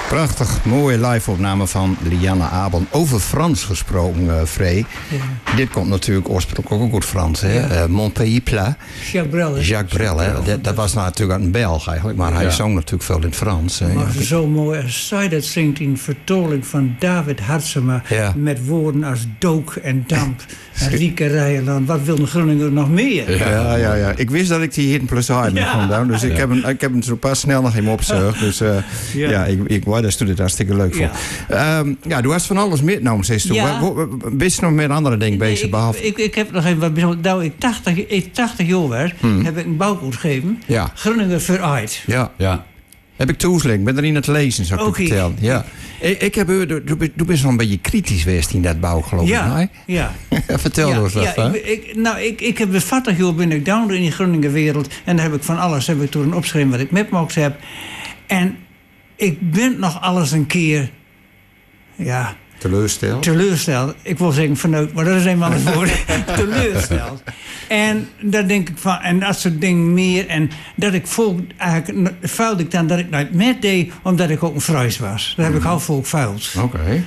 Prachtig, mooie live-opname van Lianne Abel. Over Frans gesproken, Free. Ja. Dit komt natuurlijk oorspronkelijk ook uit Frans. Hè? Mon Pays Plat. Jacques Brel, hè? Dat was natuurlijk een Belg eigenlijk. Maar hij zong natuurlijk veel in het Frans. Maar zo mooi als zij dat zingt in vertolking van David Hartsema. Ja. Met woorden als dook en damp. En Rieke Rijeland. Wat wil de Groninger nog meer? Ja. Ik wist dat ik die hier in plus had. Dus ik heb hem zo pas snel nog even opgezocht. Dus ik wou daar het hartstikke leuk voor. Ja, du hast van alles metgenomen, zegt u. Ben je nog met andere dingen bezig? Behalve... Ik heb nog even wat bijzonder. Nou, ik 80 jaar was, heb ik een bouwkoers gegeven. Ja. Groningen vooruit. Ja. Heb ik toegelegd. Ik ben erin het lezen, zou ik vertellen. Ja. Ik heb du bent wel een beetje kritisch geweest in dat bouw, geloof ik. Ja. Vertel eens wat. Ik heb de 40 jaar ben ik down in die Groningen wereld. En daar heb ik van alles toen opgeschreven wat ik met me heb. En ik ben nog alles een keer... Ja... Teleursteld. Ik wil zeggen verneukt, maar dat is eenmaal het woord. Teleursteld. En daar denk ik van... En dat soort dingen meer. En dat ik eigenlijk vuilde ik dan dat ik nooit met deed... omdat ik ook een Fries was. Daar heb ik al volk vuild. Oké.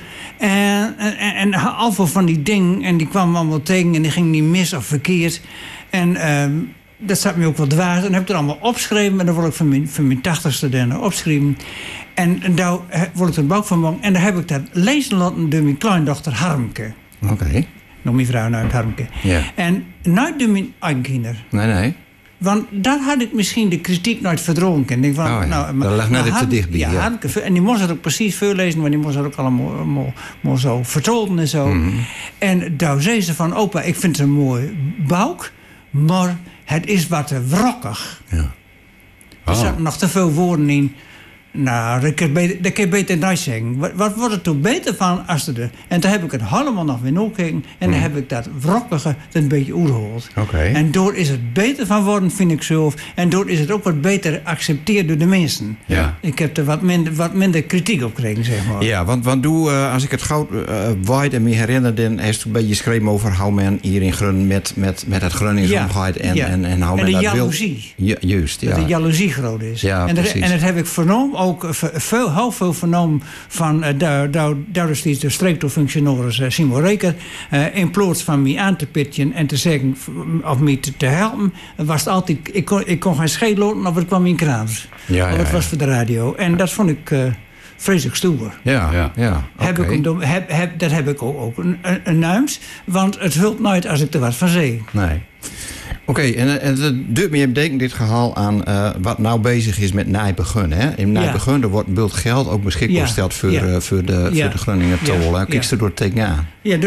En al veel van die dingen... En die kwamen allemaal tegen en die gingen niet mis of verkeerd. En... dat zat me ook wel dwaas. En heb ik er allemaal opgeschreven. En dan word ik van mijn 80ste dan opgeschreven. En daar word ik er bouw van maken. En dan heb ik dat lezen laten door mijn kleindochter Harmke. Oké. Nog mijn vrouw nou Harmke. Ja. En nooit door mijn eigen kinderen. Nee. Want daar had ik misschien de kritiek nooit verdronken. Denk van, dat lag net te dicht bij. Ja, Harmke. En die moest het ook precies voorlezen. Maar die moest het ook allemaal zo vertolken en zo. Mm-hmm. En daar zei ze van... Opa, ik vind het een mooi bouw. Maar... het is wat te wrokkig. Ja. Er zaten nog te veel woorden in. Nou, dat kan je beter niet zeggen. Wat wordt er toen beter van als er... En toen heb ik het helemaal nog weer nagekeken. En dan heb ik dat wrokkige een beetje uitgehaald. Okay. En door is het beter van worden, vind ik zelf. En door is het ook wat beter geaccepteerd door de mensen. Ja. Ik heb er wat minder kritiek op gekregen, zeg maar. Ja, want als ik het gauw wijd en me herinner... dan heeft het een beetje geschreven over hoe men hier in Grun met het Gronings omgaat. En hoe men dat wil. En de jaloezie. Ja, juist, ja. Dat de jaloezie groot is. Ja, en dat heb ik vernomen. Ook heel veel vernomen van daar is de streektoefunctionaris Simon Reker. In plaats van mij aan te pitchen en te zeggen of mij te helpen, was het altijd, ik kon geen scheet loten of het kwam in kraams. Het was voor de radio. En dat vond ik vreselijk stoer. Ja. Okay. Dat heb ik ook een nuims, want het hulpt nooit als ik er wat van zei. Nee. Oké, en dat doet me denken dit gehaal aan wat nou bezig is met Nijbegun. In Nijbegun wordt een bult geld ook beschikbaar gesteld voor de Groninger tol. Kijk er door tegenaan.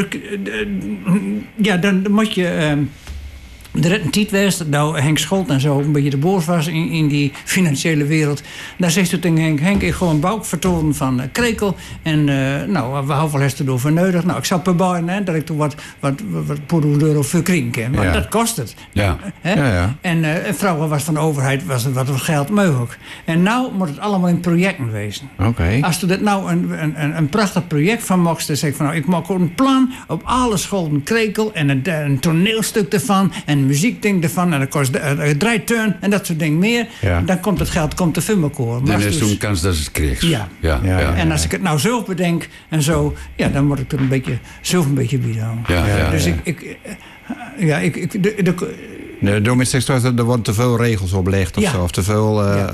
Ja, dan moet je... Er is een tijd geweest, nou Henk Scholt en zo een beetje de boos was in die financiële wereld. Daar zegt het tegen Henk, ik gewoon bouw vertonen van Krekel. En we houden wel door voor nodig. Nou, ik zal per bouwen dat ik toen wat €100 voor krinken. Maar dat kost het. Ja. En vrouwen was van de overheid was wat geld mogelijk. En nou moet het allemaal in projecten wezen. Okay. Als je dat nou een prachtig project van maakt, dan zeg ik van ik maak ook een plan op alle scholen Krekel en een toneelstuk ervan en muziekding ervan en dat kost een draaiturn en dat soort dingen meer. Ja. Dan komt het geld te filmkoor. Dan is toen kans dat het kreeg. Ja. En als ik het nou zelf bedenk en zo, dan moet ik er zelf een beetje bieden. Dus door met zegt er worden te veel regels opgelegd of zo. Of te veel...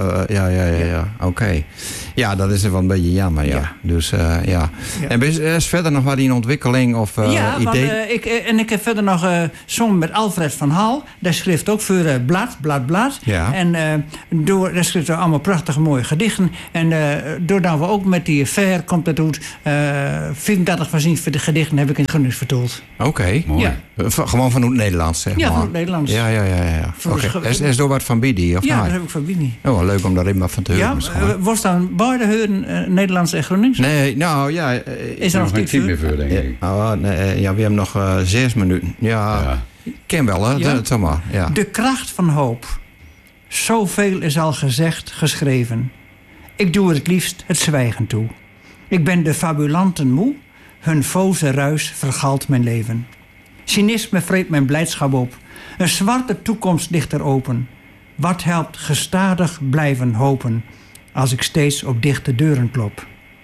Oké. Ja, dat is wel een beetje jammer, ja. Dus, En is verder nog wat in ontwikkeling of idee? Ik heb verder nog samen met Alfred van Hal. Daar schreef ook voor Blad. Ja. En daar schreef hij allemaal prachtige mooie gedichten. En doordat we ook met die fair komt dat uit. 34 van de gedichten heb ik in het Gronings vertaald. Oké. Mooi. Ja. Gewoon van het Nederlands, zeg maar. Ja, van het Nederlands. Ja. Okay. Is er wat van Bidi? Of dat heb ik van Bidi. Oh, leuk om daar even van te horen. Ja, was dan beide horen Nederlands en Gronings? Nee, nou ja. Is er nog geen team meer voor, denk ik? We hebben nog 6 minuten. Ja. Ken wel, hè? Ja. Zeg maar. Ja. De kracht van hoop. Zoveel is al gezegd, geschreven. Ik doe het liefst het zwijgen toe. Ik ben de fabulanten moe. Hun foze ruis vergalt mijn leven. Cynisme vreet mijn blijdschap op. Een zwarte toekomst ligt er open. Wat helpt gestadig blijven hopen als ik steeds op dichte deuren klop?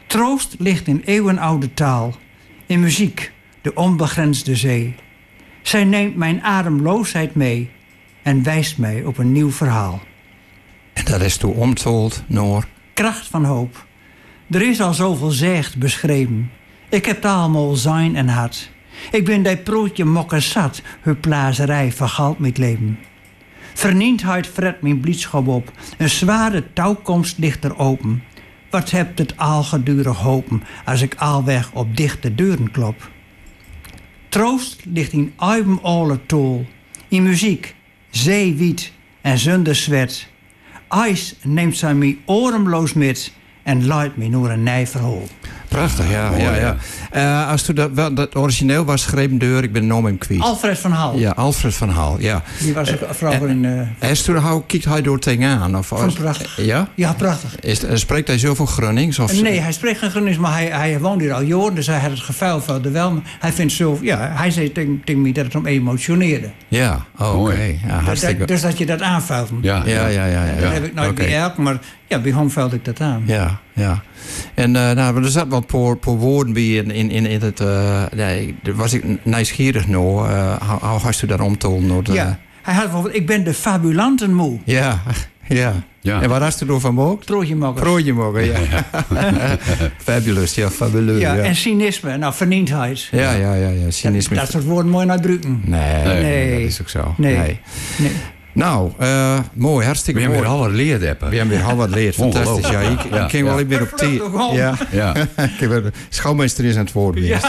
Troost ligt in eeuwenoude taal, in muziek, de onbegrensde zee. Zij neemt mijn ademloosheid mee en wijst mij op een nieuw verhaal. En dat is toen omtold naar... Kracht van hoop. Er is al zoveel zecht beschreven. Ik heb het allemaal zijn en had. Ik ben die prootje mokken zat, hun plazerij vergalt met leven. Verniendheid fret mijn blijdschap op. Een zware touwkomst ligt er open. Wat hebt het al gedurig hopen als ik alweg op dichte deuren klop? Troost ligt in eigen alle tol. In muziek, zeewiet en zonder zwet. IJs neemt zij mij ooremloos met en leidt mij naar een nijverhol. Prachtig, ja. Als toen dat origineel was geschreven door, ik ben de naam hem kwijt. Alfred van Hal. Ja, Alfred van Hal, ja. Die was ook vroeger in... Kijkt hij door tegenaan? Of prachtig. Ja? Ja, prachtig. Spreekt hij zoveel Gronings? Of... Nee, hij spreekt geen Gronings, maar hij woont hier al jaren, dus hij had het gevuil van de wel. Hij vindt zelf, hij zei tegen mij dat het hem emotioneerde. Ja, oké. Ja, hartstikke... Dus dat je dat aanvuilt. Ja. Dat heb ik nooit bij elk, maar ja, bij hem vuilde ik dat aan. Ja. En er zat wat voor woorden bij in het... daar was ik nieuwsgierig naar. Hoe had je daar omtolen? Ja, hij had bijvoorbeeld, ik ben de fabulantenmoe. Ja. En waar had je door van mocht? Prootje mogen, ja. Fabulous, ja, fabuleus. Ja, en cynisme, nou, verniendheid. Ja, cynisme. Dat soort woorden mooi naar gebruiken. Nee, dat is ook zo. Nee. Nou, mooi, hartstikke mooi. We hebben weer al wat leerd hebben. We hebben weer al wat leerd, fantastisch. Ja, ik ging wel weer op 10. Ja. Schouwmeester is aan het woord. Ja.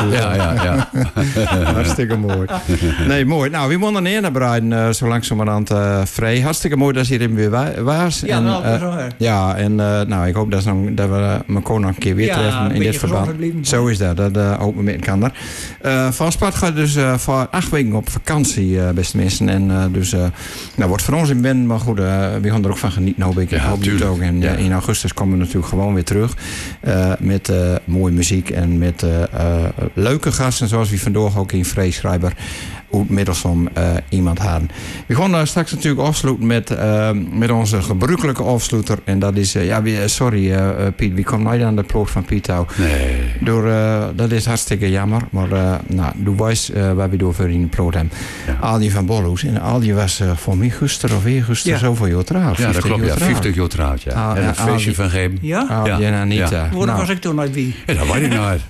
Hartstikke mooi. Nee, mooi. Nou, we moeten een ene breiden zo langzamerhand vrij. Hartstikke mooi dat je hier weer was. Ja, en ik hoop dat we elkaar nog een keer weer treffen in dit verband. Zo is dat. Dat ook met kan er. Van Spat gaat dus voor 8 weken op vakantie, beste mensen. En dus... wordt voor ons in Ben, maar goed, we gaan er ook van genieten. Nou, ik hoop het ook. En in augustus komen we natuurlijk gewoon weer terug. Met mooie muziek en met leuke gasten. Zoals we vandaag ook in Vreeschrijver middels om iemand hadden. We gaan straks natuurlijk afsluiten met onze gebruikelijke afsluiter. En dat is, sorry Piet, wie komt nooit aan de ploeg van Piet Touw. Nee. Dat is hartstikke jammer. Maar doe wijs waar we door voor in de ploeg hebben. Ja. Aldi van Bolhoes. En Aldi was voor mij gisteren of eergisteren zoveel jaar trouwens. Ja, dat klopt. 50 jaar trouwens. Ja. En een feestje van geven. Ja? Aldi en Anita. Ja. Waarom was ik toen nooit wie? Ja, dat weet ik nooit.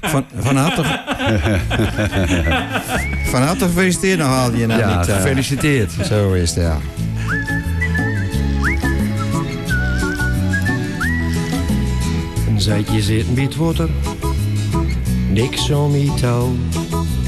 Van harte gefeliciteerd nog Aldi en Anita. Ja, gefeliciteerd. Zo is het, ja. Een zijtje zitten bij het water, niks om je touw.